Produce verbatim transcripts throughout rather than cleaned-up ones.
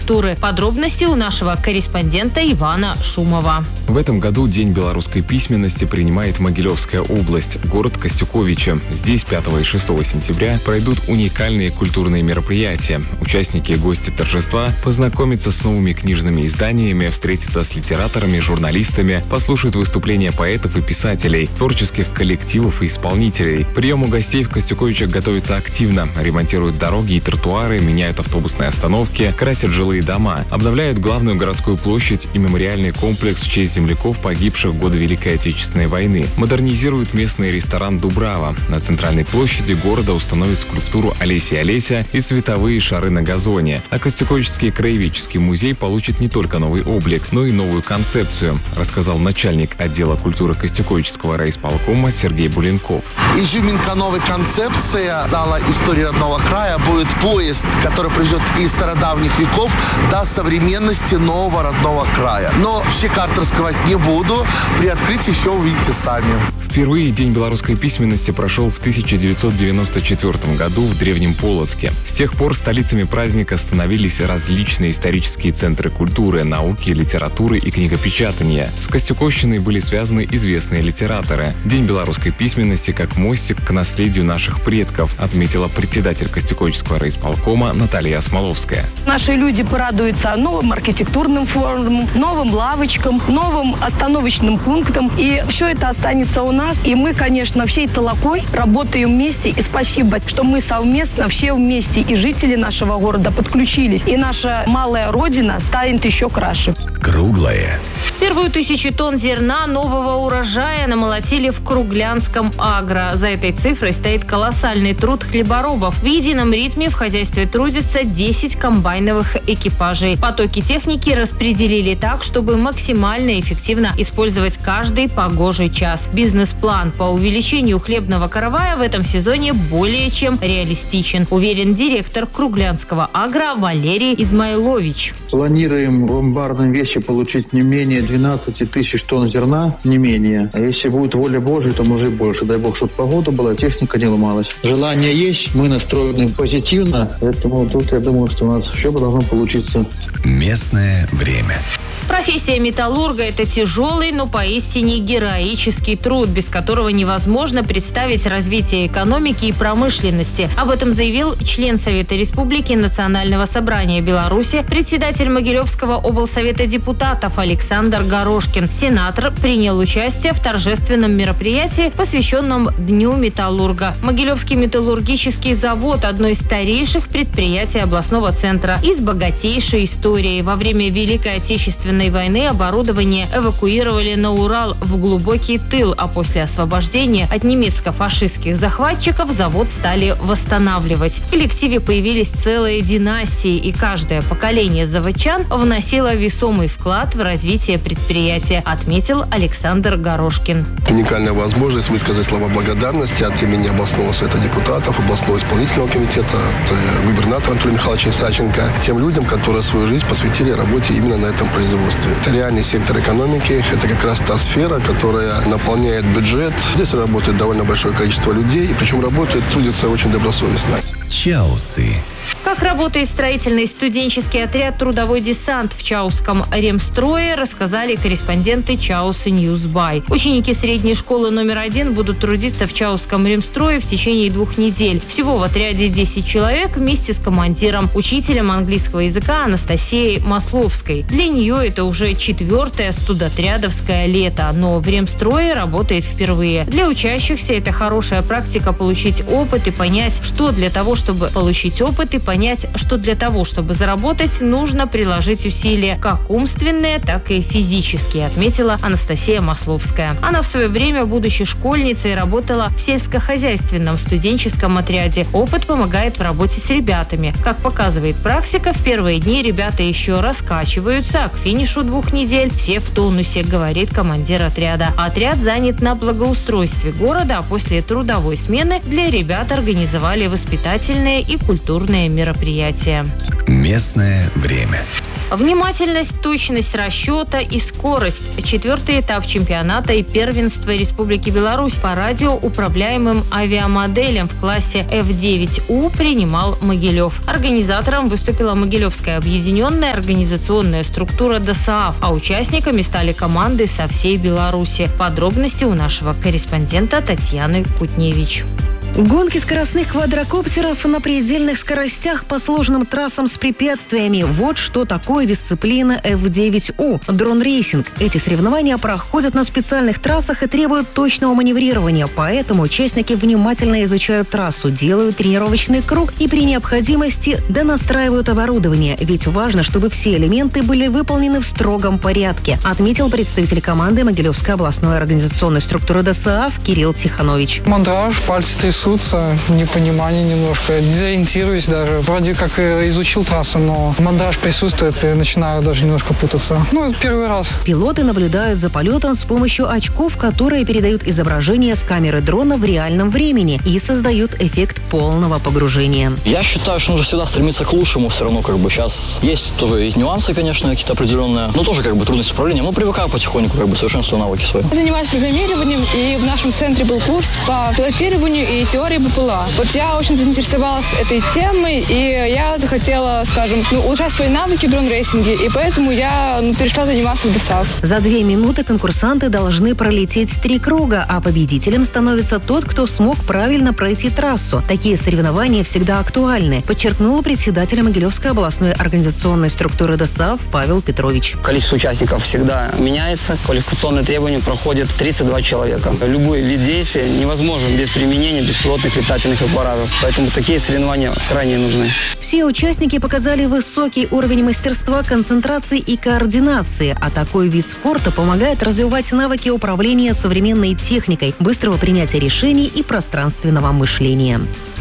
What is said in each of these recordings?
архитектуры. Подробности у нашего корреспондента Ивана Шумова. В этом году День белорусской письменности принимает Могилевская область, город Костюковичи. Здесь пятого и шестого сентября пройдут уникальные культурные мероприятия. Участники и гости торжества познакомятся с новыми книжными изданиями, встретятся с литераторами, журналистами, послушают выступления поэтов и писателей, творческих коллективов и исполнителей. К приему гостей в Костюковичах готовятся активно. Ремонтируют дороги и тротуары, меняют автобусные остановки, красят жилые дома, обновляют главную городскую площадь и мемориальный комплекс в честь земляков, погибших в годы Великой Отечественной войны. Модернизируют местный ресторан «Дубрава». На центральной площади города установят скульптуру Олеси Олеся и световые шары на газоне. А Костюковичский краеведческий музей получит не только новый облик, но и новую концепцию, рассказал начальник отдела культуры Костюковичского райисполкома Сергей Буленков. Изюминка новой концепции зала истории родного края будет поезд, который привезет из стародавних веков до современности нового родного края. Но все карты раскрывать не буду. При открытии все увидите сами. Впервые День белорусской письменности прошел в тысяча девятьсот девяносто четвёртом году в Древнем Полоцке. С тех пор столицами праздника становились различные исторические центры культуры, науки, литературы и книгопечатания. С Костюковщиной были связаны известные литераторы. День белорусской письменности как мостик к наследию наших предков, отметила председатель Костюковичского райисполкома Наталья Смоловская. Наши люди порадуются новым архитектурным формам, новым лавочкам, новым остановочным пунктам. И все это останется у нас. И мы, конечно, всей толокой работаем вместе. И спасибо, что мы совместно, все вместе, и жители нашего города подключились. И наша малая родина станет еще краше. Круглое. Первую тысячу тонн зерна нового урожая намолотили в Круглянском агро. За этой цифрой стоит колоссальный труд хлеборобов. В едином ритме в хозяйстве трудятся десять комбайновых экипажей. Потоки техники распределили так, чтобы максимально эффективно использовать каждый погожий час. Бизнес-план по увеличению хлебного каравая в этом сезоне более чем реалистичен, уверен директор Круглянского агро Валерий Измайлович. Планируем в амбарном весе получить не менее двенадцать тысяч тонн зерна, не менее. А если будет воля Божия, то может больше. Дай Бог, чтобы погода была, техника не ломалась. Желание есть, мы настроены позитивно, поэтому тут я думаю, что у нас все должно получиться. Местное время. Профессия металлурга – это тяжелый, но поистине героический труд, без которого невозможно представить развитие экономики и промышленности. Об этом заявил член Совета Республики Национального собрания Беларуси, председатель Могилевского облсовета депутатов Александр Горошкин. Сенатор принял участие в торжественном мероприятии, посвященном Дню металлурга. Могилевский металлургический завод – одно из старейших предприятий областного центра и с богатейшей историей. Во время Великой Отечественной войны оборудование эвакуировали на Урал в глубокий тыл, а после освобождения от немецко-фашистских захватчиков завод стали восстанавливать. В коллективе появились целые династии, и каждое поколение заводчан вносило весомый вклад в развитие предприятия, отметил Александр Горошкин. Уникальная возможность высказать слова благодарности от имени областного совета депутатов, областного исполнительного комитета, от губернатора Анатолия Михайловича Саченко, тем людям, которые свою жизнь посвятили работе именно на этом производстве. Это реальный сектор экономики, это как раз та сфера, которая наполняет бюджет. Здесь работает довольно большое количество людей, и причем работают, трудятся очень добросовестно. Чаусы. Как работает строительный студенческий отряд «Трудовой десант» в Чаусском ремстрое, рассказали корреспонденты Чаусы Ньюсбай. Ученики средней школы номер один будут трудиться в Чаусском ремстрое в течение двух недель. Всего в отряде десять человек вместе с командиром, учителем английского языка Анастасией Масловской. Для нее это уже четвертое студотрядовское лето, но в ремстрое работает впервые. Для учащихся это хорошая практика получить опыт и понять, что для того, чтобы получить опыт и понять, что для того, чтобы заработать, нужно приложить усилия, как умственные, так и физические, отметила Анастасия Масловская. Она в свое время, будучи школьницей, работала в сельскохозяйственном студенческом отряде. Опыт помогает в работе с ребятами. Как показывает практика, в первые дни ребята еще раскачиваются, а к финишу двух недель все в тонусе, говорит командир отряда. Отряд занят на благоустройстве города, а после трудовой смены для ребят организовали воспитательные и культурные мероприятия. Местное время. Внимательность, точность расчета и скорость. Четвертый этап чемпионата и первенства Республики Беларусь по радиоуправляемым авиамоделям в классе эф девять у принимал Могилев. Организатором выступила Могилевская объединенная организационная структура ДОСААФ, а участниками стали команды со всей Беларуси. Подробности у нашего корреспондента Татьяны Кутневич. Гонки скоростных квадрокоптеров на предельных скоростях по сложным трассам с препятствиями. Вот что такое дисциплина эф девять у – дрон-рейсинг. Эти соревнования проходят на специальных трассах и требуют точного маневрирования. Поэтому участники внимательно изучают трассу, делают тренировочный круг и при необходимости донастраивают оборудование. Ведь важно, чтобы все элементы были выполнены в строгом порядке, отметил представитель команды Могилевской областной организационной структуры ДОСААФ Кирилл Тиханович. Монтаж, пальцы трясутся, непонимание немножко, дезориентируюсь даже. Вроде как изучил трассу, но монтаж присутствует и начинаю даже немножко путаться. Ну, это первый раз. Пилоты наблюдают за полетом с помощью очков, которые передают изображение с камеры дрона в реальном времени и создают эффект полного погружения. Я считаю, что нужно всегда стремиться к лучшему все равно, как бы сейчас есть тоже есть нюансы, конечно, какие-то определенные, но тоже как бы трудности управления, но привыкаю потихоньку, как бы совершенствую навыки свои. Занимаюсь программированием, и в нашем центре был курс по пилотированию и теории БПЛА. Вот я очень заинтересовалась этой темой, и я захотела, скажем, ну, улучшать свои навыки в дрон-рейсинге, и поэтому я ну, перешла заниматься в ДОСААФ. За две минуты конкурсанты должны пролететь три круга, а победителем становится тот, кто смог правильно пройти трассу. Такие соревнования всегда актуальны, подчеркнул председатель Могилевской областной организационной структуры ДОСААФ Павел Петрович. Количество участников всегда меняется. Квалификационные требования проходят тридцать два человека. Любой вид действия невозможен без применения беспилотных летательных аппаратов. Поэтому такие соревнования крайне нужны. Все участники показали высокий уровень мастерства, концентрации и координации. А такой вид спорта помогает развивать навыки управления современной техникой, быстрого принятия решений и пространственного мышления.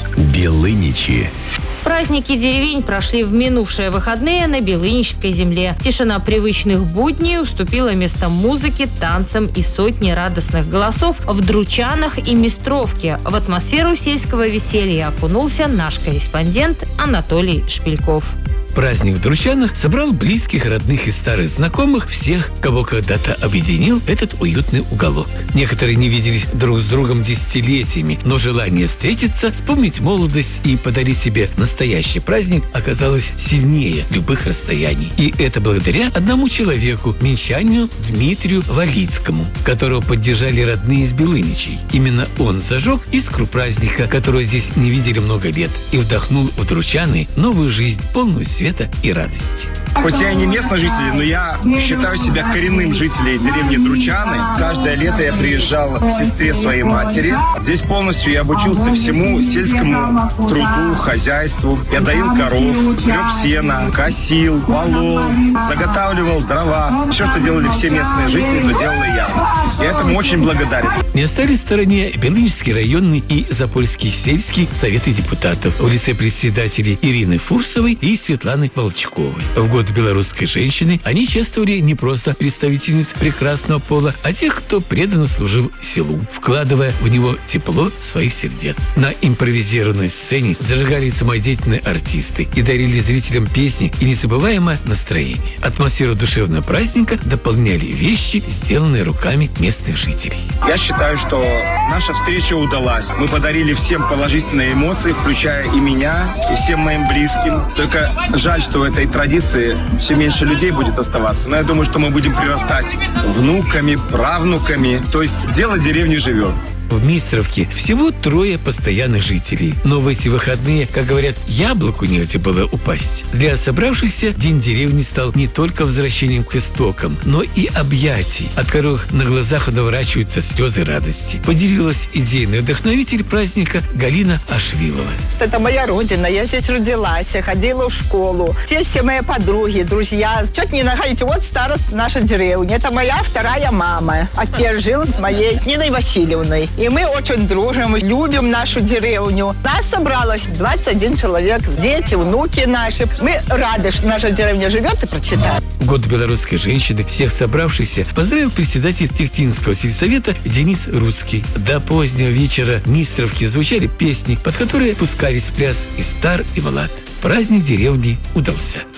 Белыничи. Праздники деревень прошли в минувшие выходные на Белынической земле. Тишина привычных будней уступила место музыке, танцам и сотне радостных голосов в Дручанах и Мистровке. В атмосферу сельского веселья окунулся наш корреспондент Анатолий Шпильков. Праздник в Дручанах собрал близких, родных и старых знакомых, всех, кого когда-то объединил этот уютный уголок. Некоторые не виделись друг с другом десятилетиями, но желание встретиться, вспомнить молодость и подарить себе настоящий праздник оказалось сильнее любых расстояний. И это благодаря одному человеку, минчанину Дмитрию Валицкому, которого поддержали родные из Белыничей. Именно он зажег искру праздника, которого здесь не видели много лет, и вдохнул в Дручаны новую жизнь, полную света и радости. Хоть я и не местный житель, но я считаю себя коренным жителем деревни Дручаны. Каждое лето я приезжал к сестре своей матери. Здесь полностью я обучился всему сельскому труду, хозяйству. Я доил коров, греб сено, косил, полол, заготавливал дрова. Все, что делали все местные жители, то делал и я. Я этому очень благодарен. Не остались в стороне Белынический районный и Запольский сельский советы депутатов в лице председателей Ирины Фурсовой и Светланы Волчковой. В год белорусской женщины они чествовали не просто представительниц прекрасного пола, а тех, кто преданно служил селу, вкладывая в него тепло своих сердец. На импровизированной сцене зажигались самодеятельные артисты и дарили зрителям песни и незабываемое настроение. Атмосферу душевного праздника дополняли вещи, сделанные руками местных жителей. Я считаю, что наша встреча удалась. Мы подарили всем положительные эмоции, включая и меня, и всем моим близким. Только жаль, что в этой традиции все меньше людей будет оставаться. Но я думаю, что мы будем прирастать внуками, правнуками. То есть дело деревни живет. В Мистровке всего трое постоянных жителей. Но в эти выходные, как говорят, яблоку негде было упасть. Для собравшихся День деревни стал не только возвращением к истокам, но и объятий, от которых на глазах наворачиваются слезы радости. Поделилась идейный вдохновитель праздника Галина Ашвилова. Это моя родина, я здесь родилась, я ходила в школу. Здесь все мои подруги, друзья. Что-то не находите, вот старост наша деревня. Это моя вторая мама. Отец жил с моей Ниной Васильевной. И мы очень дружим, любим нашу деревню. Нас собралось двадцать один человек, дети, внуки наши. Мы рады, что наша деревня живет и процветает. В год белорусской женщины всех собравшихся поздравил председатель Техтинского сельсовета Денис Рудский. До позднего вечера в Мистровке звучали песни, под которые пускались в пляс и стар, и млад. Праздник деревни удался.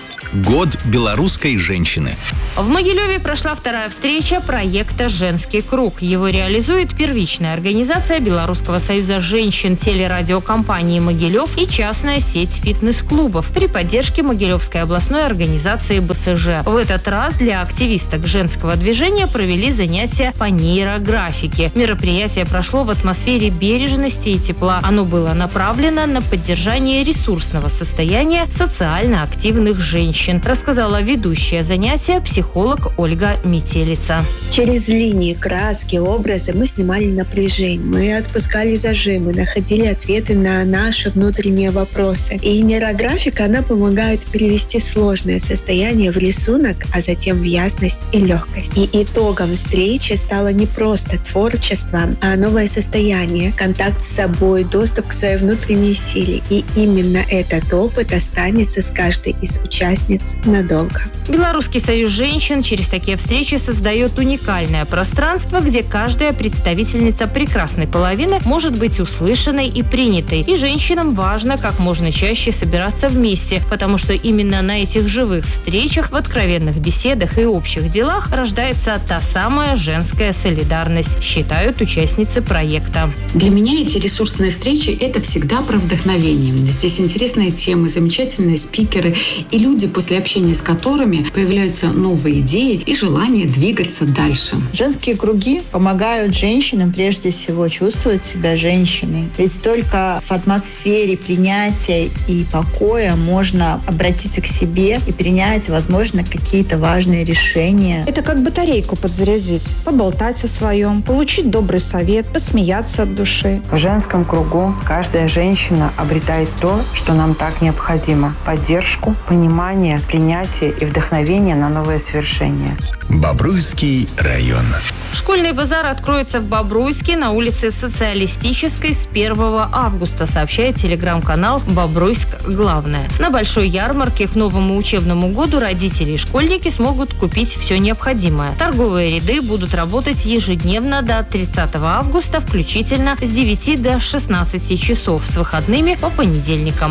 Год белорусской женщины. В Могилеве прошла вторая встреча проекта «Женский круг». Его реализует первичная организация Белорусского союза женщин, телерадиокомпании «Могилев» и частная сеть фитнес-клубов при поддержке Могилевской областной организации бэ эс жэ. В этот раз для активисток женского движения провели занятия по нейрографике. Мероприятие прошло в атмосфере бережности и тепла. Оно было направлено на поддержание ресурсного состояния социально активных женщин, рассказала ведущая занятия психолог Ольга Метелица. Через линии, краски, образы мы снимали напряжение, мы отпускали зажимы, находили ответы на наши внутренние вопросы. И нейрографика, она помогает перевести сложное состояние в рисунок, а затем в ясность и легкость. И итогом встречи стало не просто творчество, а новое состояние, контакт с собой, доступ к своей внутренней силе. И именно этот опыт останется с каждой из участниц надолго. Белорусский союз женщин через такие встречи создает уникальное пространство, где каждая представительница прекрасной половины может быть услышанной и принятой. И женщинам важно как можно чаще собираться вместе, потому что именно на этих живых встречах, в откровенных беседах и общих делах рождается та самая женская солидарность, считают участницы проекта. Для меня эти ресурсные встречи – это всегда про вдохновение. Здесь интересные темы, замечательные спикеры и люди, после общения с которыми появляются новые идеи и желание двигаться дальше. Женские круги помогают женщинам прежде всего чувствовать себя женщиной. Ведь только в атмосфере принятия и покоя можно обратиться к себе и принять, возможно, какие-то важные решения. Это как батарейку подзарядить, поболтать о своем, получить добрый совет, посмеяться от души. В женском кругу каждая женщина обретает то, что нам так необходимо. Поддержку, понимание, принятие и вдохновение на новое свершение. Бобруйский район. Школьный базар откроется в Бобруйске на улице Социалистической с первого августа, сообщает телеграм-канал «Бобруйск. Главное». На большой ярмарке к новому учебному году родители и школьники смогут купить все необходимое. Торговые ряды будут работать ежедневно до тридцатого августа, включительно с девяти до шестнадцати часов, с выходными по понедельникам.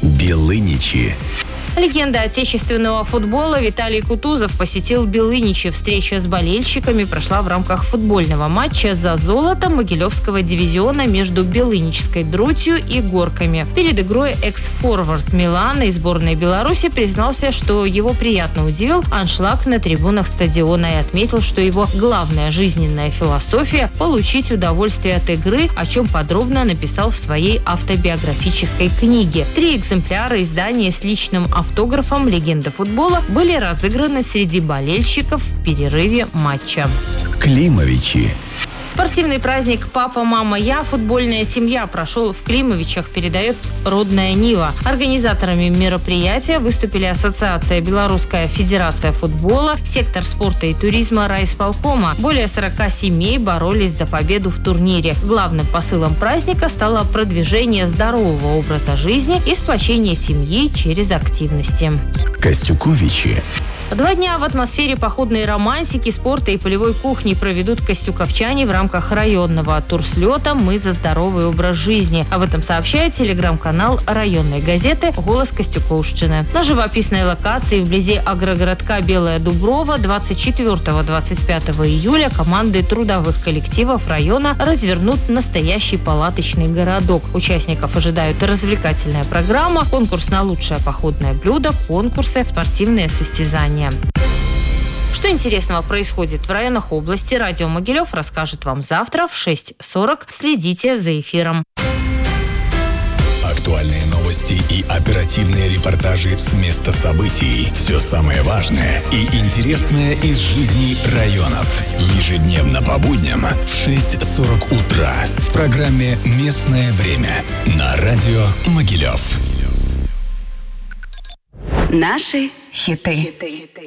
Белыничи. Легенда отечественного футбола Виталий Кутузов посетил Белыничи. Встреча с болельщиками прошла в рамках футбольного матча за золото Могилевского дивизиона между Белыничской Друтью и Горками. Перед игрой экс-форвард Милана и сборной Беларуси признался, что его приятно удивил аншлаг на трибунах стадиона и отметил, что его главная жизненная философия – получить удовольствие от игры, о чем подробно написал в своей автобиографической книге. Три экземпляра издания с личным автографом «Легенда футбола» были разыграны среди болельщиков в перерыве матча. Климовичи. Спортивный праздник «Папа, мама, я. Футбольная семья» прошел в Климовичах, передает родная Нива. Организаторами мероприятия выступили Ассоциация Белорусская федерация футбола, сектор спорта и туризма райисполкома. Более сорока семей боролись за победу в турнире. Главным посылом праздника стало продвижение здорового образа жизни и сплочение семьи через активности. Костюковичи. Два дня в атмосфере походной романтики, спорта и полевой кухни проведут костюковчане в рамках районного турслета «Мы за здоровый образ жизни». Об этом сообщает телеграм-канал районной газеты «Голос Костюковщины». На живописной локации вблизи агрогородка Белая Дуброва двадцать четвёртого — двадцать пятого июля команды трудовых коллективов района развернут настоящий палаточный городок. Участников ожидают развлекательная программа, конкурс на лучшее походное блюдо, конкурсы, спортивные состязания. Что интересного происходит в районах области, радио Могилев расскажет вам завтра в шесть сорок. Следите за эфиром. Актуальные новости и оперативные репортажи с места событий. Все самое важное и интересное из жизни районов. Ежедневно по будням в шесть сорок утра в программе «Местное время» на радио Могилев. Наши хиты.